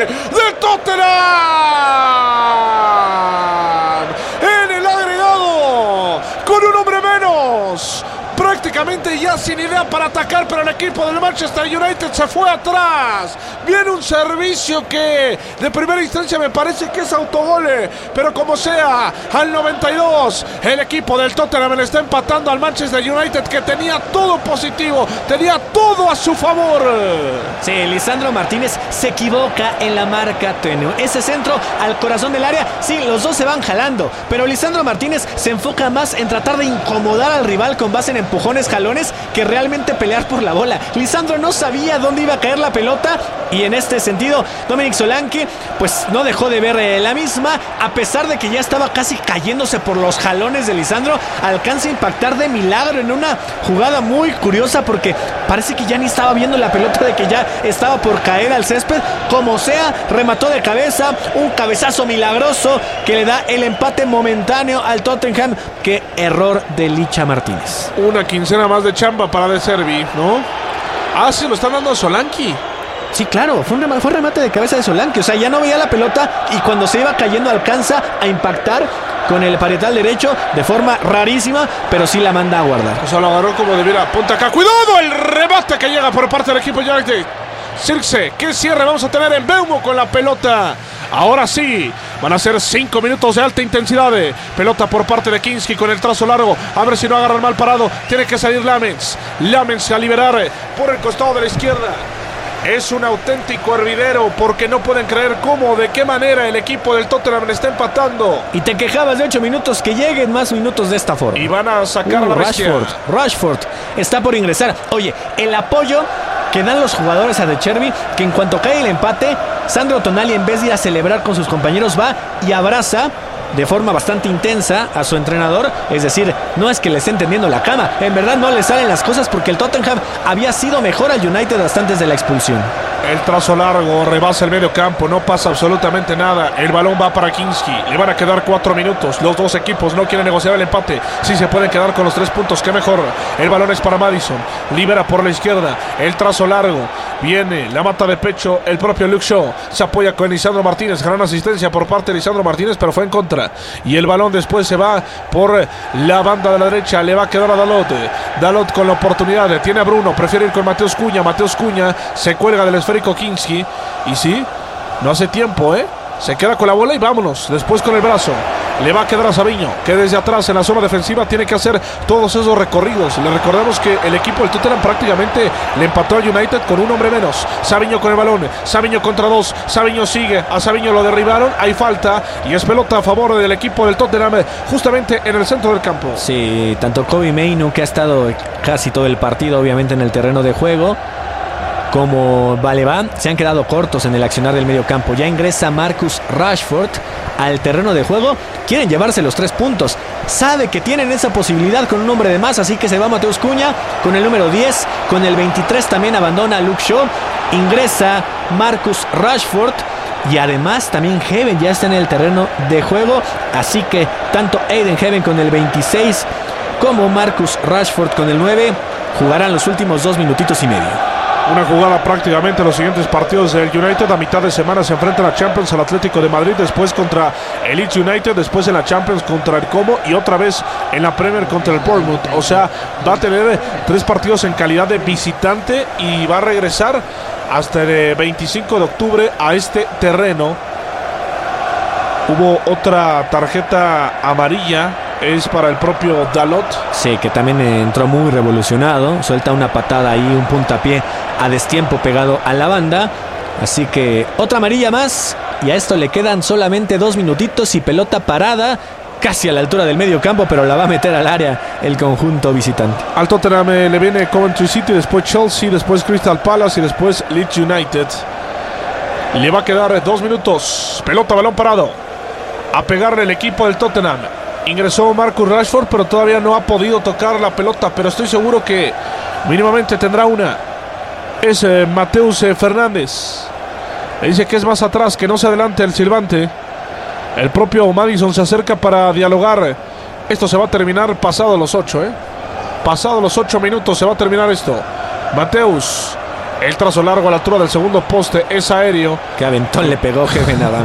del Tottenham. En el agregado, con un hombre menos, prácticamente ya sin idea para atacar, pero el equipo del Manchester United se fue atrás. Viene un servicio que de primera instancia me parece que es autogole, pero como sea, al 92 el equipo del Tottenham le está empatando al Manchester United, que tenía todo positivo, tenía todo a su favor. Sí, Lisandro Martínez se equivoca en la marca tenue. Ese centro al corazón del área, sí, los dos se van jalando, pero Lisandro Martínez se enfoca más en tratar de incomodar al rival con base en empujones, jalones, que realmente pelear por la bola. Lisandro no sabía dónde iba a caer la pelota, y en este sentido Dominic Solanke pues no dejó de ver la misma, a pesar de que ya estaba casi cayéndose por los jalones de Lisandro. Alcanza a impactar de milagro en una jugada muy curiosa, porque parece que ya ni estaba viendo la pelota, de que ya estaba por caer al césped. Como sea, remató de cabeza, un cabezazo milagroso que le da el empate momentáneo al Tottenham. Qué error de Licha Martínez. Una quincena más de chamba para De Zerbi, ¿no? Se lo están dando a Solanke. Sí, claro, fue remate de cabeza de Solanke. O sea, ya no veía la pelota, y cuando se iba cayendo alcanza a impactar con el parietal derecho de forma rarísima, pero sí la manda a guardar. O sea, lo agarró como debiera. Punta acá, cuidado, el remate que llega por parte del equipo United. Circe, qué cierre vamos a tener en Mbeumo con la pelota. Ahora sí, van a ser 5 minutos de alta intensidad. Pelota por parte de Kinski con el trazo largo. A ver si no agarran mal parado. Tiene que salir Lamens. Lamens a liberar por el costado de la izquierda. Es un auténtico hervidero, porque no pueden creer cómo, de qué manera el equipo del Tottenham le está empatando. Y te quejabas de 8 minutos, que lleguen más minutos de esta forma. Y van a sacar a la bestia. Rashford está por ingresar. Oye, el apoyo que dan los jugadores a De Zerbi, que en cuanto cae el empate, Sandro Tonali, en vez de ir a celebrar con sus compañeros, va y abraza de forma bastante intensa a su entrenador. Es decir, no es que le esté tendiendo la cama, en verdad no le salen las cosas, porque el Tottenham había sido mejor al United hasta antes de la expulsión. El trazo largo rebasa el medio campo, no pasa absolutamente nada. El balón va para Kinski, le van a quedar 4 minutos. Los dos equipos no quieren negociar el empate. Si se pueden quedar con los 3 puntos, qué mejor. El balón es para Maddison, libera por la izquierda. El trazo largo, viene, la mata de pecho el propio Luke Shaw. Se apoya con Lisandro Martínez, gran asistencia por parte de Lisandro Martínez, pero fue en contra. Y el balón después se va por la banda de la derecha, le va a quedar a Dalot. Dalot con la oportunidad, tiene a Bruno, prefiere ir con Mateus Cunha. Mateus Cunha se cuelga del esférico Kinski, y sí, no hace tiempo, se queda con la bola y vámonos. Después con el brazo le va a quedar a Savinho, que desde atrás en la zona defensiva tiene que hacer todos esos recorridos. Le recordamos que el equipo del Tottenham prácticamente le empató al United con un hombre menos. Savinho con el balón, Savinho contra 2, Savinho sigue, a Savinho lo derribaron, hay falta y es pelota a favor del equipo del Tottenham, justamente en el centro del campo. Sí, tanto Kobbie Mainoo, que ha estado casi todo el partido obviamente en el terreno de juego, como Baleba, se han quedado cortos en el accionar del medio campo. Ya ingresa Marcus Rashford al terreno de juego. Quieren llevarse los 3 puntos. Sabe que tienen esa posibilidad con un hombre de más, así que se va Mateus Cunha con el número 10. Con el 23 también abandona a Luke Shaw. Ingresa Marcus Rashford. Y además también Heaven ya está en el terreno de juego. Así que tanto Aiden Heaven con el 26 como Marcus Rashford con el 9 jugarán los últimos 2 minutitos y medio. Una jugada prácticamente en los siguientes partidos del United. A mitad de semana se enfrentan a Champions al Atlético de Madrid, después contra el Leeds United, después en la Champions contra el Como y otra vez en la Premier contra el Bournemouth. O sea, va a tener 3 partidos en calidad de visitante y va a regresar hasta el 25 de octubre a este terreno. Hubo otra tarjeta amarilla, es para el propio Dalot. Sí, que también entró muy revolucionado. Suelta una patada ahí, un puntapié a destiempo pegado a la banda. Así que otra amarilla más. Y a esto le quedan solamente 2 minutitos y pelota parada casi a la altura del medio campo, pero la va a meter al área el conjunto visitante. Al Tottenham le viene Coventry City, después Chelsea, después Crystal Palace y después Leeds United. Le va a quedar 2 minutos. Pelota, balón parado. A pegarle el equipo del Tottenham. Ingresó Marcus Rashford, pero todavía no ha podido tocar la pelota, pero estoy seguro que mínimamente tendrá una. Es Mateus Fernández. Le dice que es más atrás, que no se adelante el silbante. El propio Maddison se acerca para dialogar. Esto se va a terminar pasado los 8, Pasado los 8 minutos se va a terminar esto. Mateus El trazo largo a la altura del segundo poste es aéreo. Qué aventón le pegó Heaven a Van.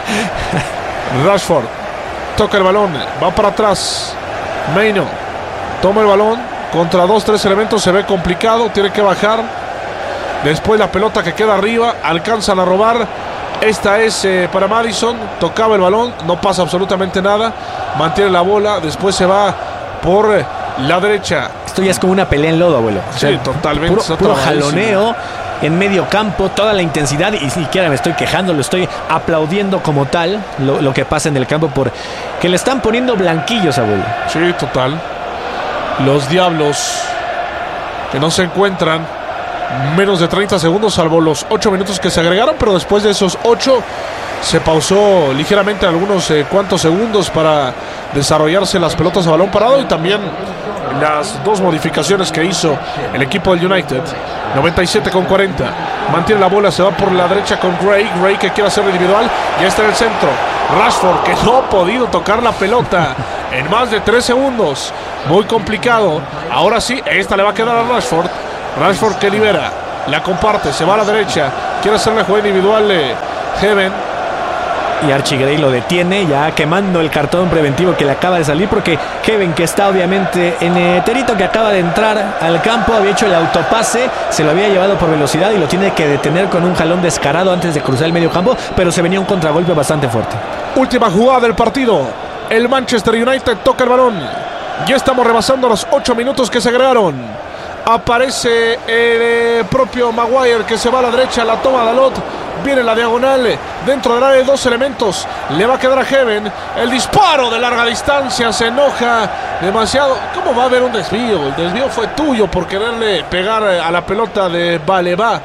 Rashford toca el balón, va para atrás. Maino toma el balón contra 2-3 elementos, se ve complicado, tiene que bajar. Después la pelota que queda arriba, alcanzan a robar. Esta es para Maddison, tocaba el balón, no pasa absolutamente nada, mantiene la bola, después se va por la derecha. Esto ya es como una pelea en lodo, abuelo. O sea, sí, totalmente. Puro jaloneo en medio campo, toda la intensidad, y siquiera me estoy quejando, lo estoy aplaudiendo como tal, lo que pasa en el campo, porque le están poniendo blanquillos, abuelo. Sí, total. Los Diablos que no se encuentran menos de 30 segundos, salvo los 8 minutos que se agregaron, pero después de esos 8 se pausó ligeramente algunos cuantos segundos para desarrollarse las pelotas a balón parado y también las dos modificaciones que hizo el equipo del United. 97 con 40, mantiene la bola, se va por la derecha con Gray que quiere hacerlo individual, ya está en el centro. Rashford, que no ha podido tocar la pelota en más de 3 segundos, muy complicado. Ahora sí, esta le va a quedar a Rashford que libera, la comparte, se va a la derecha, quiere hacerle juego individual Heaven. Y Archie Gray lo detiene, ya quemando el cartón preventivo que le acaba de salir, porque Heaven, que está obviamente en Terito, que acaba de entrar al campo, había hecho el autopase, se lo había llevado por velocidad y lo tiene que detener con un jalón descarado antes de cruzar el medio campo, pero se venía un contragolpe bastante fuerte. Última jugada del partido, el Manchester United toca el balón, ya estamos rebasando los 8 minutos que se agregaron. Aparece el propio Maguire, que se va a la derecha, la toma Dalot, viene la diagonal, dentro del área de 2 elementos, le va a quedar a Heaven, el disparo de larga distancia, se enoja demasiado. ¿Cómo va a haber un desvío? El desvío fue tuyo por quererle pegar a la pelota de Baleba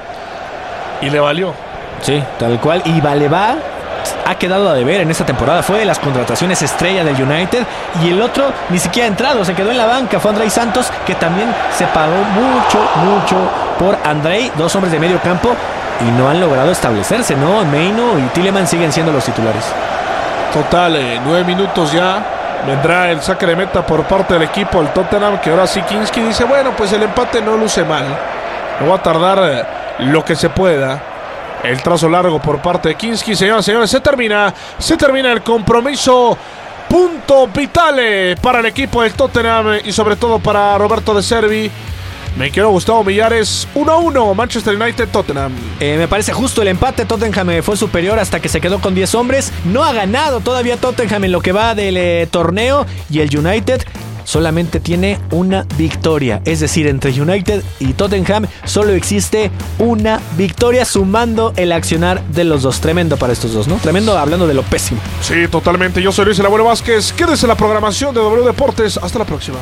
y le valió. Sí, tal cual, y Baleba ha quedado a deber en esta temporada, fue de las contrataciones estrella del United, y el otro ni siquiera ha entrado, se quedó en la banca, fue Andrei Santos, que también se pagó mucho por Andrei, 2 hombres de medio campo, y no han logrado establecerse, ¿no? Maino y Tielemans siguen siendo los titulares. Total, 9 minutos ya, vendrá el saque de meta por parte del equipo del Tottenham, que ahora sí Kinski dice, bueno, pues el empate no luce mal, no va a tardar lo que se pueda. El trazo largo por parte de Kinski. Señoras y señores, se termina el compromiso. Punto vital para el equipo del Tottenham y sobre todo para Roberto De Zerbi. Me quedó Gustavo Millares. 1-1 Manchester United-Tottenham. Me parece justo el empate. Tottenham fue superior hasta que se quedó con 10 hombres. No ha ganado todavía Tottenham en lo que va del torneo. Y el United solamente tiene una victoria. Es decir, entre United y Tottenham solo existe una victoria, sumando el accionar de los dos. Tremendo para estos dos, ¿no? Tremendo hablando de lo pésimo. Sí, totalmente. Yo soy Luis El Abuelo Vázquez. Quédese en la programación de W Deportes. Hasta la próxima.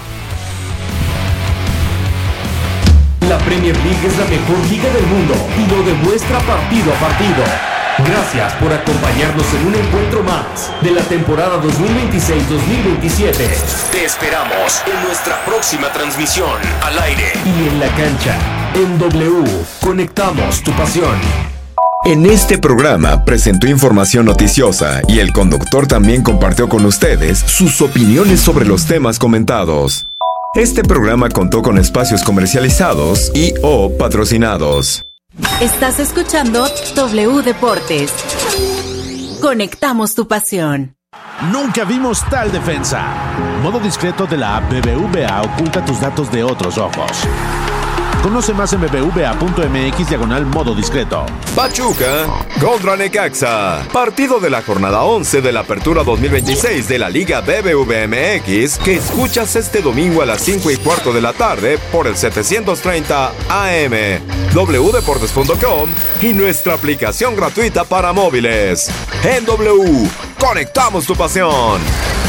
La Premier League es la mejor liga del mundo y lo demuestra partido a partido. Gracias por acompañarnos en un encuentro más de la temporada 2026-2027. Te esperamos en nuestra próxima transmisión al aire y en la cancha. En W, conectamos tu pasión. En este programa presentó información noticiosa y el conductor también compartió con ustedes sus opiniones sobre los temas comentados. Este programa contó con espacios comercializados y o patrocinados. Estás escuchando W Deportes. Conectamos tu pasión. Nunca vimos tal defensa. Modo discreto de la app BBVA oculta tus datos de otros ojos. Conoce más en bbva.mx/modo discreto. Pachuca contra Necaxa. Partido de la jornada 11 de la Apertura 2026 de la Liga BBVA MX, que escuchas este domingo a las 5:15 de la tarde por el 730 AM, wdeportes.com y nuestra aplicación gratuita para móviles. En W, conectamos tu pasión.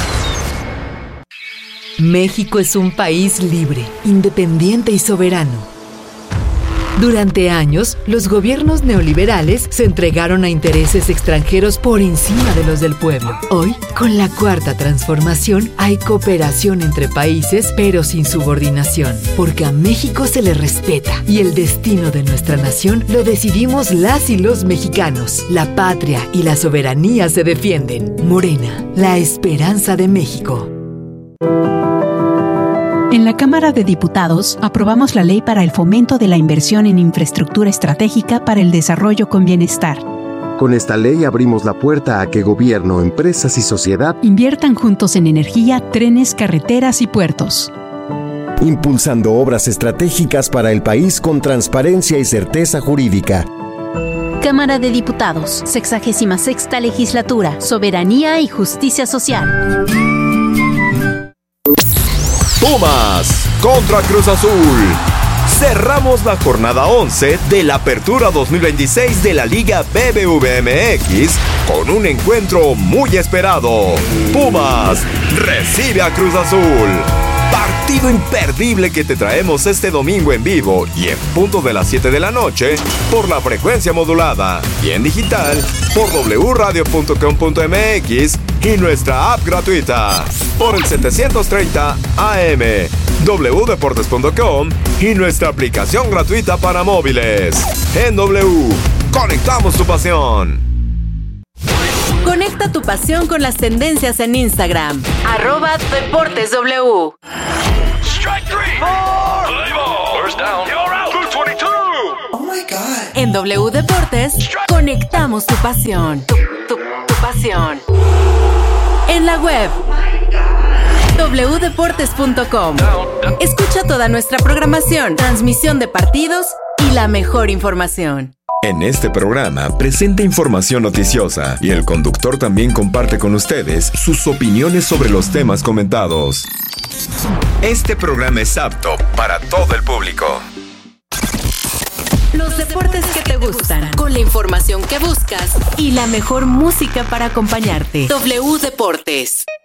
México es un país libre, independiente y soberano. Durante años, los gobiernos neoliberales se entregaron a intereses extranjeros por encima de los del pueblo. Hoy, con la Cuarta Transformación, hay cooperación entre países, pero sin subordinación, porque a México se le respeta y el destino de nuestra nación lo decidimos las y los mexicanos. La patria y la soberanía se defienden. Morena, la esperanza de México. En la Cámara de Diputados aprobamos la Ley para el Fomento de la Inversión en Infraestructura Estratégica para el Desarrollo con Bienestar. Con esta ley abrimos la puerta a que gobierno, empresas y sociedad inviertan juntos en energía, trenes, carreteras y puertos. Impulsando obras estratégicas para el país con transparencia y certeza jurídica. Cámara de Diputados, 66ª Legislatura, Soberanía y Justicia Social. Pumas contra Cruz Azul. Cerramos la jornada 11 de la Apertura 2026 de la Liga BBVA-MX con un encuentro muy esperado. Pumas recibe a Cruz Azul. Partido imperdible que te traemos este domingo en vivo y en punto de las 7 de la noche por la frecuencia modulada y en digital por wradio.com.mx y nuestra app gratuita por el 730 AM, wdeportes.com y nuestra aplicación gratuita para móviles. En W, conectamos tu pasión. Conecta tu pasión con las tendencias en Instagram. @DeportesW. First down. Oh my God. En W Deportes, conectamos tu pasión. Tu pasión. En la web wdeportes.com. Escucha toda nuestra programación, transmisión de partidos y la mejor información. En este programa presenta información noticiosa y el conductor también comparte con ustedes sus opiniones sobre los temas comentados. Este programa es apto para todo el público. Los deportes que te gustan, con la información que buscas y la mejor música para acompañarte. W Deportes.